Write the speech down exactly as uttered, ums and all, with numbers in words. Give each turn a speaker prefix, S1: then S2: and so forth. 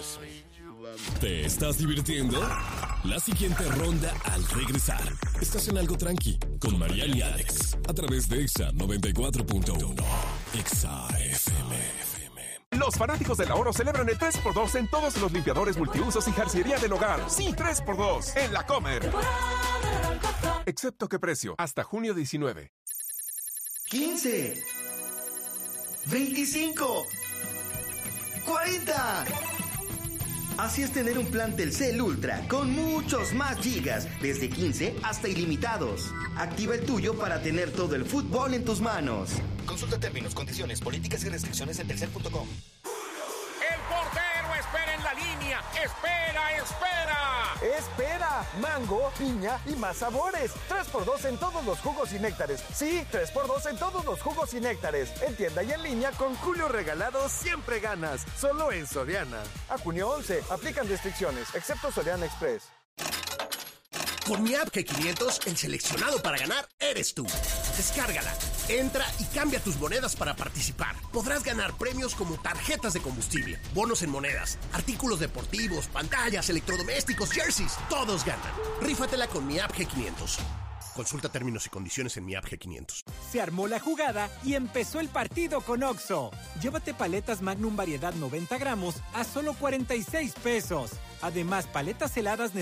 S1: ¿Te estás divirtiendo? La siguiente ronda al regresar. Estás en Algo Tranqui con Mariana y Alex a través de Exa noventa y cuatro punto uno. Exa F M.
S2: Los fanáticos del ahorro celebran el tres por dos en todos los limpiadores multiusos y jarciería del hogar. Sí, tres por dos en La Comer. Excepto qué precio, hasta junio diecinueve.
S3: quince, veinticinco, cuarenta. Así es tener un plan Telcel Ultra con muchos más gigas, desde quince hasta ilimitados. Activa el tuyo para tener todo el fútbol en tus manos.
S4: Consulta términos, condiciones, políticas y restricciones en telcel punto com.
S5: El portero espera en la línea. Espera, espera.
S6: Espera, mango, piña y más sabores. tres por dos en todos los jugos y néctares. Sí, tres por dos en todos los jugos y néctares. En tienda y en línea con Julio Regalado siempre ganas. Solo en Soriana. A junio once, aplican restricciones, excepto Soriana Express.
S7: Con mi app G quinientos, el seleccionado para ganar eres tú. Descárgala, entra y cambia tus monedas para participar. Podrás ganar premios como tarjetas de combustible, bonos en monedas, artículos deportivos, pantallas, electrodomésticos, jerseys. Todos ganan. Rífatela con mi app G quinientos. Consulta términos y condiciones en mi app G quinientos.
S8: Se armó la jugada y empezó el partido con Oxxo. Llévate paletas Magnum variedad noventa gramos a solo cuarenta y seis pesos. Además, paletas heladas